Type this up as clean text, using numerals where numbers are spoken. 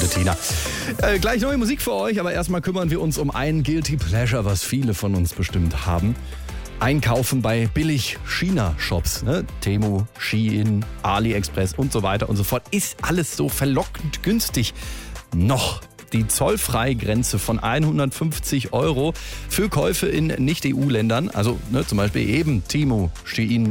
heute, Tina. Gleich neue Musik für euch, aber erstmal kümmern wir uns um ein Guilty Pleasure, was viele von uns bestimmt haben. Einkaufen bei Billig-China-Shops, ne? Temu, Shein, AliExpress und so weiter und so fort. Ist alles so verlockend günstig? Noch. Die Zollfreigrenze von 150 € für Käufe in Nicht-EU-Ländern, also zum Beispiel eben Temu, Shein,